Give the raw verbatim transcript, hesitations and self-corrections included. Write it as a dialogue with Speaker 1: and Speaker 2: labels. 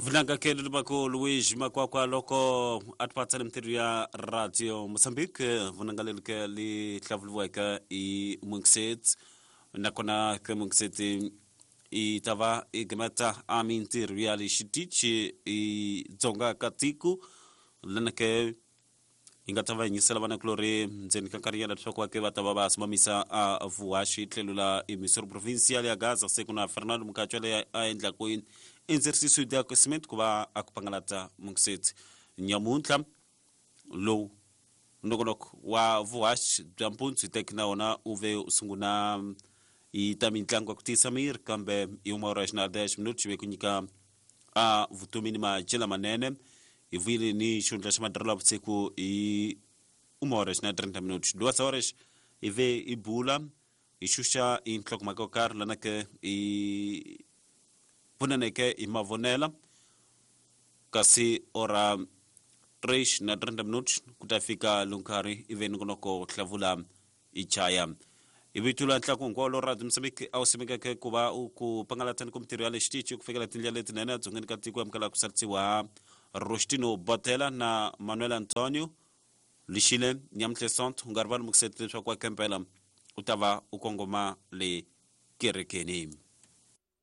Speaker 1: Vunanga kele bako Luis Makwakwa loko atpatsale mtiru ya Radio Mozambique vunanga lelke li tlavulweka i Mungset nakona ke Mungset i tava i gemata amintiru ya li shitichi i zonga katiku lanake ingatava nyisela bana klore nzeni kankaria la tsoko ke bataba ba simamisa a vuashi tlelula emisor provincial ya Gaza sekuna Fernando Mukachwele a endla ko exercício de aquecimento kuba akupangalata Mungset nyamuntla lo nogonok wa vuash jampunzi tekna ona uve usunguna i tamintlango kutisamir kambe i uma horas na dez minutos be kunika a vutumini ma jela manene i vili ni shundla shamadrala btsiku i uma horas na treinta minutos duas horas i ve i bula i shusha i ntlok makokar lanake i punaneke i mavonela kasi ora três na treinta minutos kutafika lunkari i ve ngonoko tlavula i chaya ibitula ntlako ngolo Radio Mozambique au simika ke kuba ku pangalatan komitirio ale shtichi kufika latinja letinena zongeni katiko amkala kusartiwa Rostino Botela na Manuel Antonio lishile nyamtle sant ngarval Mungset kwa kempela utava ukongoma le kerekeni.